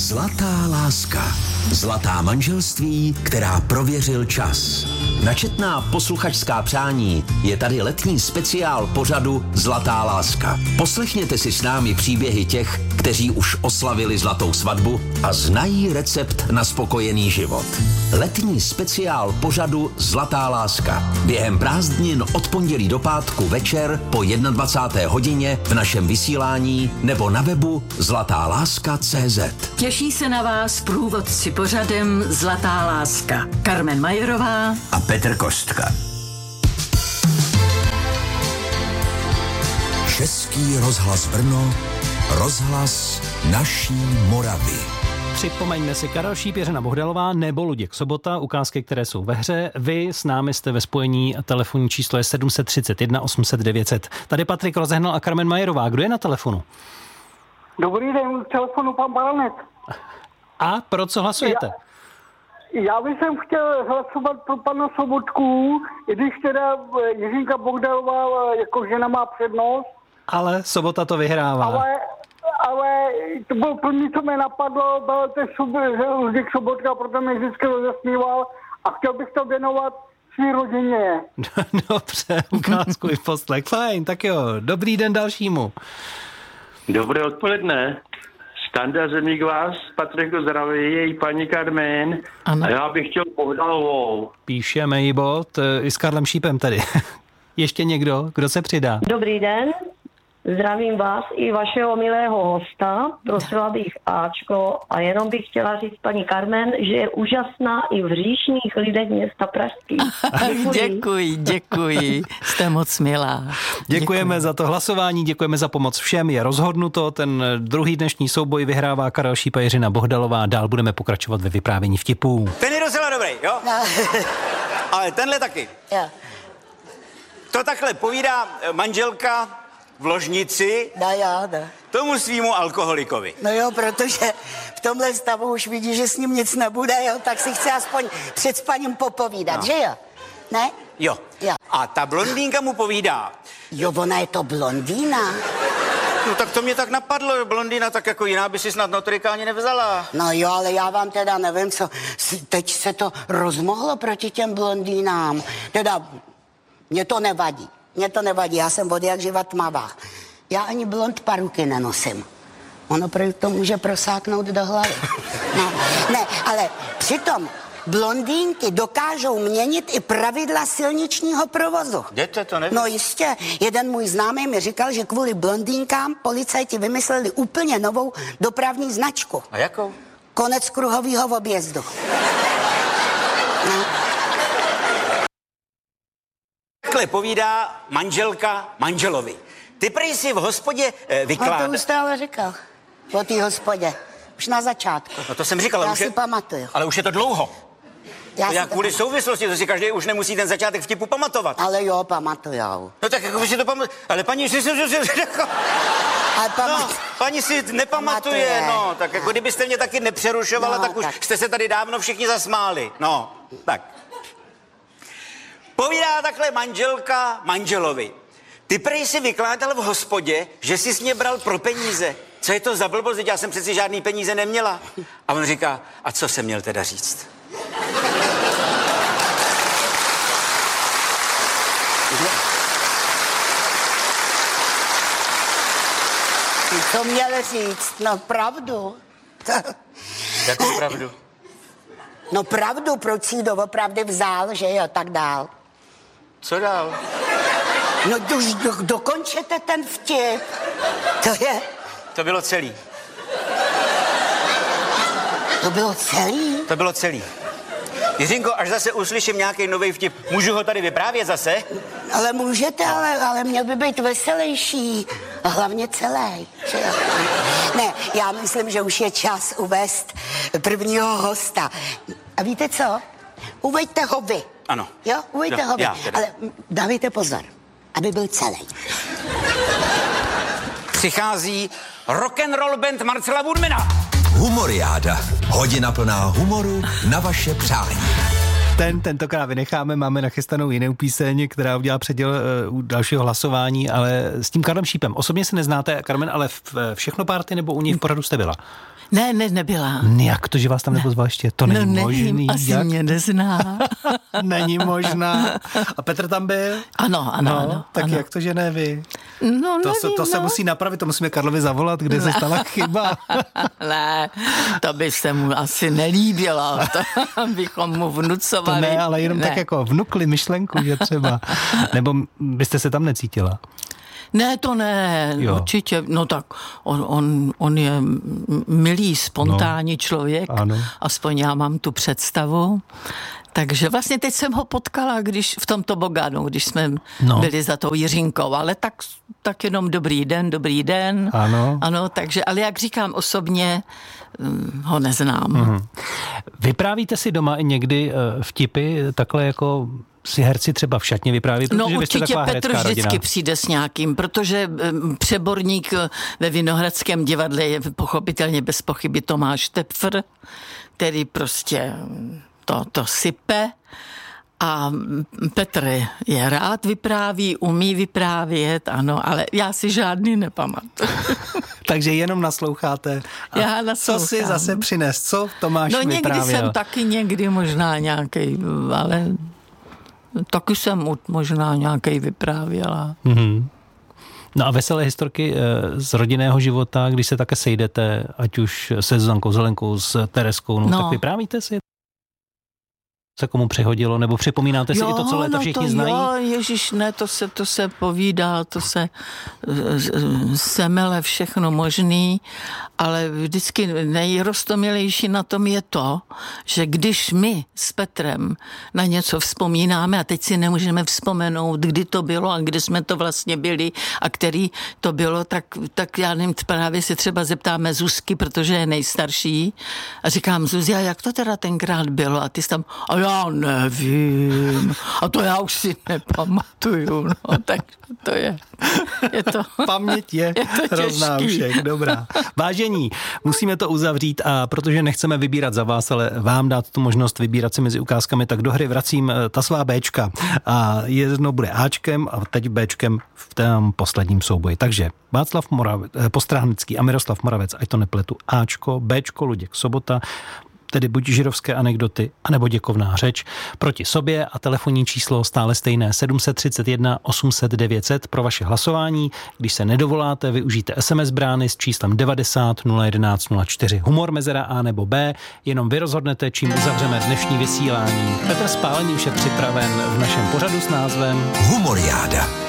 Zlatá láska. Zlatá manželství, která prověřil čas. Na četná posluchačská přání je tady letní speciál pořadu Zlatá láska. Poslechněte si s námi příběhy těch, kteří už oslavili zlatou svatbu a znají recept na spokojený život. Letní speciál pořadu Zlatá láska. Během prázdnin od pondělí do pátku večer po 21. hodině v našem vysílání nebo na webu zlatáláska.cz. Těší se na vás průvodci pořadem Zlatá láska. Carmen Majerová A Petr Kostka. Český rozhlas Brno, rozhlas naší Moravy. Připomeňme si, Karel Šíp, Jiřina Bohdalová nebo Luděk Sobota, ukázky, které jsou ve hře. Vy s námi jste ve spojení, telefonní číslo je 731 800 900. Tady Patrik Rozehnal a Carmen Majerová. Kdo je na telefonu? Dobrý den, k telefonu pan Baranek. A pro co hlasujete? Já bych chtěl hlasovat pro pana Sobotku, i když teda Jiřinka Bohdalová jako žena má přednost. Ale Sobota to vyhrává. Ale to bylo první, co mě napadlo, byl ten Luděk Sobotka, proto mě vždycky rozesmíval a chtěl bych to věnovat svý rodině. Dobře, ukázku i poslech. Fajn, tak jo, dobrý den dalšímu. Dobré odpoledne. Standa Zemík vás, Patrik zdraví, její paní Carmen. Ano. A já bych chtěl Bohdalovou. Píšeme jí bod, i s Karlem Šípem tady. Ještě někdo, kdo se přidá? Dobrý den, zdravím vás i vašeho milého hosta, prosila bych Ačko a jenom bych chtěla říct paní Carmen, že je úžasná i v říšných lidech města Pražský. Děkuji, jste moc milá. Děkujeme za to hlasování, děkujeme za pomoc všem, je rozhodnuto, ten druhý dnešní souboj vyhrává Karel Šíp a Jiřina Bohdalová, dál budeme pokračovat ve vyprávění vtipů. Ten je docela dobrý, jo? No. Ale tenhle taky. Jo. To takhle povídá manželka v ložnici No. tomu svýmu alkoholikovi. No jo, protože v tomhle stavu už vidí, že s ním nic nebude, jo, tak si chce aspoň před spaním popovídat, že jo? Ne? Jo. A ta blondýnka mu povídá. Jo, ona je to blondýna. No tak to mě tak napadlo, blondýna, tak jako jiná by si snad notorika ani nevzala. No jo, ale já vám teda nevím, co, teď se to rozmohlo proti těm blondýnám. Teda, mně to nevadí, já jsem od jak živa tmavá. Já ani blond paruky nenosím. Ono to může prosáknout do hlavy. No, ne, ale přitom blondýnky dokážou měnit i pravidla silničního provozu. Jdete, to nevím. No jistě, jeden můj známý mi říkal, že kvůli blondýnkám policajti vymysleli úplně novou dopravní značku. A jakou? Konec kruhového objezdu. No. Takhle povídá manželka manželovi. Ty prej si v hospodě vykládá. No to už jste ale říkal. O té hospodě. Už na začátku. No to jsem říkal, ale já už si pamatuju. Ale už je to dlouho. Já kvůli souvislosti, to si každý už nemusí ten začátek vtipu pamatovat. Ale jo, pamatujou. No tak jako by si to pamatuje. Ale paní si paní si nepamatuje, no. Tak jako kdybyste mě taky nepřerušovala, tak už jste se tady dávno všichni zasmáli. No, tak. Povídá takhle manželka manželovi. Ty prej si vykládal v hospodě, že jsi s mě bral pro peníze. Co je to za blbost? Já jsem přeci žádný peníze neměla. A on říká, a co jsem měl teda říct? Co měl říct? No pravdu. Jakou pravdu? No pravdu, proč si ji doopravdy vzal, že jo, tak dál. Co dál? No už dokončete ten vtip. To bylo celý. To bylo celý? To bylo celý. Jiřinko, až zase uslyším nějaký nový vtip, můžu ho tady vyprávět zase? Ale můžete, ale měl by být veselější. A hlavně celý. Ne, já myslím, že už je čas uvést prvního hosta. A víte co? Uveďte ho vy. Ano. Jo, uveďte ho vy. Ale dávejte pozor, aby byl celý. Přichází rock'n'roll band Marcela Woodmana. Humoriáda. Hodina plná humoru na vaše přání. Tentokrát vynecháme, máme nachystanou jinou píseň, která udělá předěl u dalšího hlasování, ale s tím Karlem Šípem. Osobně se neznáte, Carmen, ale v Všechno party nebo u něj v pořadu jste byla? Ne, nebyla. Jak to, že vás tam nepozval ještě? To není možný. Asi mě nezná. Není možná. A Petr tam byl? Ano. Tak ano. jak to, že ne vy? No, To se musí napravit, to musíme Karlovi zavolat, kde se stala chyba. Ne, to by se mu asi nelíbilo, to bychom mu vnucovali. To ne, ale jenom tak jako vnukli myšlenku, že třeba. Nebo byste se tam necítila? Ne, to ne, určitě. No tak on je milý, spontánní člověk. Ano. Aspoň já mám tu představu. Takže vlastně teď jsem ho potkala, když v tom tobogánu, když jsme byli za tou Jiřinkou, ale tak jenom dobrý den. Ano, takže, ale jak říkám osobně, ho neznám. Vyprávíte si doma i někdy vtipy, takhle jako si herci třeba v šatně vypráví, protože no vy jste určitě taková Petr herecká vždycky rodina. přijde s nějakým, protože přeborník ve Vinohradském divadle je pochopitelně bez pochyby Tomáš Tepfr, který prostě to sype. A Petr je rád vypráví, umí vyprávět, ano, ale já si žádný nepamatuju. Takže jenom nasloucháte. A já naslouchám. Co si zase přines? Co Tomáš vyprávěl? No někdy jsem taky možná nějaký, ale taky jsem možná nějaký vyprávěla. No a veselé historky z rodinného života, když se také sejdete, ať už se Zuzankou Zelenkou, s Tereskou, tak vyprávíte si? Se komu přihodilo, nebo připomínáte si i to, co léta všichni znají? Jo, ježiš, ne, to se povídá, to se semele všechno možný, ale vždycky nejrostomilejší na tom je to, že když my s Petrem na něco vzpomínáme a teď si nemůžeme vzpomenout, kdy to bylo a kde jsme to vlastně byli a který to bylo, tak já nevím, právě si třeba zeptáme Zuzky, protože je nejstarší a říkám, Zuzia, jak to teda tenkrát bylo? A ty jsi tam, já nevím. A to já už si nepamatuju. No, tak to je to... Paměť je hrozná u všech, dobrá. Vážení, musíme to uzavřít a protože nechceme vybírat za vás, ale vám dát tu možnost vybírat si mezi ukázkami, tak do hry vracím ta svá Bčka. A jedno bude Ačkem a teď Bčkem v tom posledním souboji. Takže Václav Postráhnický a Miroslav Moravec, ať to nepletu, Ačko, Bčko, Luděk Sobota, tedy buď židovské anekdoty, anebo děkovná řeč proti sobě a telefonní číslo stále stejné 731 800 900 pro vaše hlasování. Když se nedovoláte, využijte SMS brány s číslem 90 011 04. Humor mezera A nebo B, jenom vy rozhodnete, čím uzavřeme dnešní vysílání. Petr Spálený už je připraven v našem pořadu s názvem Humoriáda.